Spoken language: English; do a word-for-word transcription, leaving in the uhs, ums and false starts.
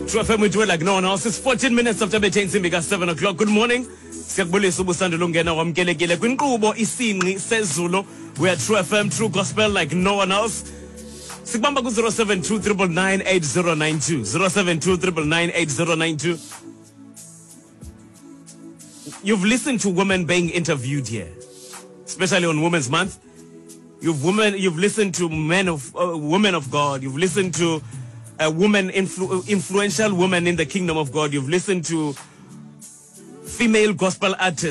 True F M, we do it like no one else. It's fourteen minutes after between Simbika seven o'clock. Good morning. Siyakubulisa ubusandulu ngena wamkelekile kwinkqubo isinqi sezulu. We are True F M, True Gospel like no one else. Sikubamba ku zero seven two nine nine eight zero nine two. zero seven two nine nine eight zero nine two. You've listened to women being interviewed here, especially on Women's Month. You've women, you've listened to men of uh, women of God. You've listened to a woman influ- influential women in the kingdom of God. You've listened to female gospel artists.